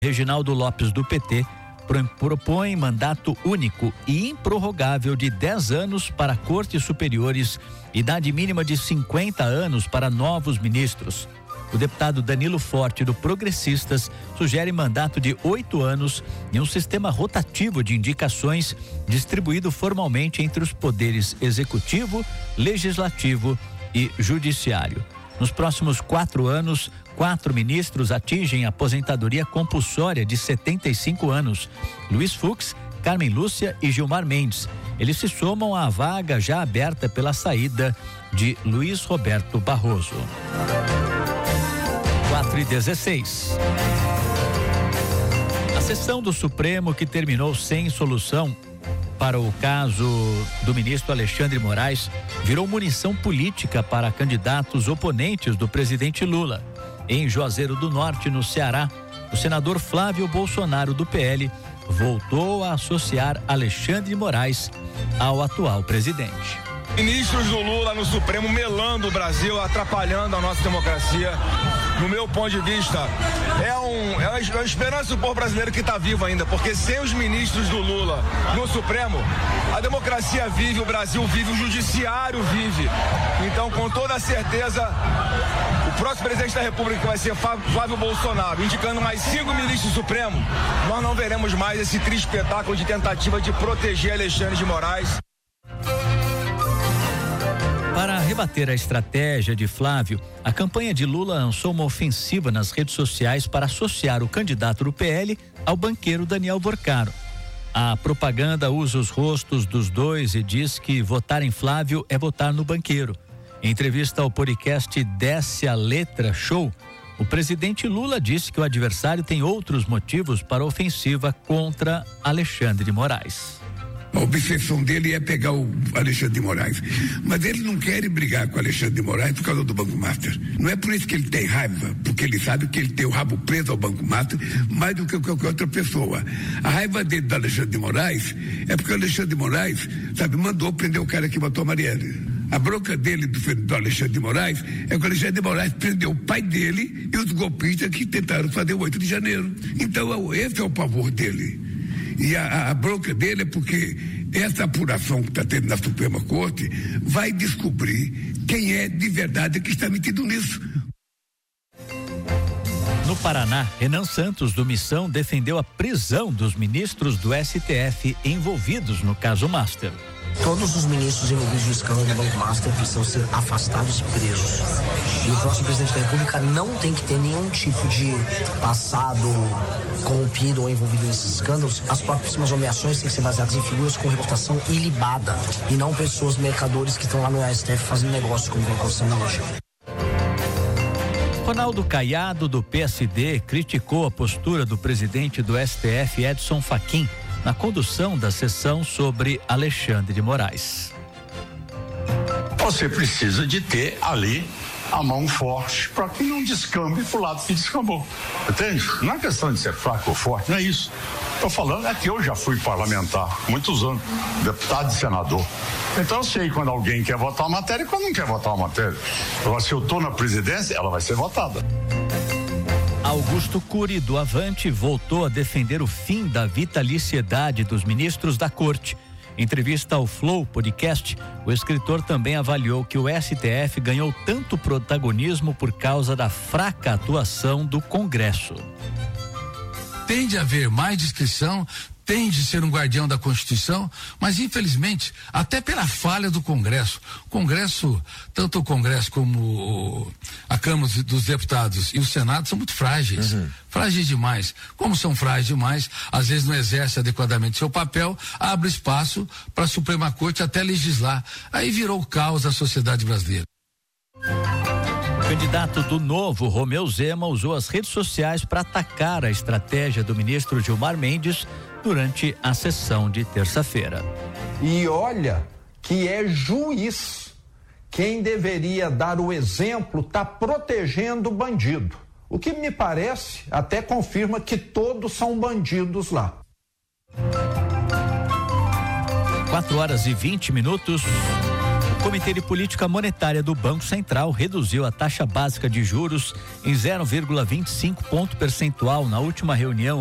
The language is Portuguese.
Reginaldo Lopes, do PT, propõe mandato único e improrrogável de 10 anos para cortes superiores, idade mínima de 50 anos para novos ministros. O deputado Danilo Forte, do Progressistas, sugere mandato de 8 anos e um sistema rotativo de indicações distribuído formalmente entre os poderes executivo, legislativo e judiciário. Nos próximos 4 anos, 4 ministros atingem a aposentadoria compulsória de 75 anos: Luiz Fux, Carmen Lúcia e Gilmar Mendes. Eles se somam à vaga já aberta pela saída de Luiz Roberto Barroso. 4h16. A sessão do Supremo, que terminou sem solução para o caso do ministro Alexandre Moraes, virou munição política para candidatos oponentes do presidente Lula. Em Juazeiro do Norte, no Ceará, o senador Flávio Bolsonaro, do PL, voltou a associar Alexandre Moraes ao atual presidente. Ministros do Lula no Supremo melando o Brasil, atrapalhando a nossa democracia. No meu ponto de vista, é uma esperança do povo brasileiro que está vivo ainda, porque sem os ministros do Lula no Supremo, a democracia vive, o Brasil vive, o judiciário vive. Então, com toda certeza, o próximo presidente da República, que vai ser Flávio Bolsonaro, indicando mais 5 ministros do Supremo, nós não veremos mais esse triste espetáculo de tentativa de proteger Alexandre de Moraes. Para rebater a estratégia de Flávio, a campanha de Lula lançou uma ofensiva nas redes sociais para associar o candidato do PL ao banqueiro Daniel Vorcaro. A propaganda usa os rostos dos dois e diz que votar em Flávio é votar no banqueiro. Em entrevista ao podcast Desce a Letra Show, o presidente Lula disse que o adversário tem outros motivos para a ofensiva contra Alexandre de Moraes. A obsessão dele é pegar o Alexandre de Moraes. Mas ele não quer brigar com o Alexandre de Moraes por causa do Banco Master. Não é por isso que ele tem raiva, porque ele sabe que ele tem o rabo preso ao Banco Master mais do que qualquer outra pessoa. A raiva dele do Alexandre de Moraes é porque o Alexandre de Moraes, mandou prender o cara que matou a Marielle. A bronca dele do Alexandre de Moraes é que o Alexandre de Moraes prendeu o pai dele e os golpistas que tentaram fazer o 8 de janeiro. Então, esse é o pavor dele. E a bronca dele é porque essa apuração que está tendo na Suprema Corte vai descobrir quem é de verdade que está metido nisso. No Paraná, Renan Santos, do Missão, defendeu a prisão dos ministros do STF envolvidos no caso Master. Todos os ministros envolvidos no escândalo do Banco Master precisam ser afastados e presos. E o próximo presidente da República não tem que ter nenhum tipo de passado corrompido ou envolvido nesses escândalos. As próximas nomeações têm que ser baseadas em figuras com reputação ilibada e não pessoas mercadores que estão lá no STF fazendo negócio, como vem acontecendo hoje. Ronaldo Caiado, do PSD, criticou a postura do presidente do STF, Edson Fachin, na condução da sessão sobre Alexandre de Moraes. Você precisa de ter ali a mão forte para que não descambe pro lado que descambou. Entende? Não é questão de ser fraco ou forte, não é isso. Estou falando é que eu já fui parlamentar muitos anos, deputado e senador. Então eu sei quando alguém quer votar uma matéria e quando não quer votar uma matéria. Agora, se eu estou na presidência, ela vai ser votada. Augusto Cury, do Avante, voltou a defender o fim da vitaliciedade dos ministros da Corte. Em entrevista ao Flow Podcast, o escritor também avaliou que o STF ganhou tanto protagonismo por causa da fraca atuação do Congresso. Tende a haver mais discrição, tende a ser um guardião da Constituição, mas infelizmente, até pela falha do Congresso, tanto o Congresso como a Câmara dos Deputados e o Senado são muito frágeis, frágeis demais. Como são frágeis demais, às vezes não exerce adequadamente seu papel, abre espaço para a Suprema Corte até legislar. Aí virou o caos da sociedade brasileira. O candidato do Novo, Romeu Zema, usou as redes sociais para atacar a estratégia do ministro Gilmar Mendes durante a sessão de terça-feira. E olha que é juiz. Quem deveria dar o exemplo está protegendo o bandido. O que me parece até confirma que todos são bandidos lá. 4h20. O Comitê de Política Monetária do Banco Central reduziu a taxa básica de juros em 0,25 ponto percentual na última reunião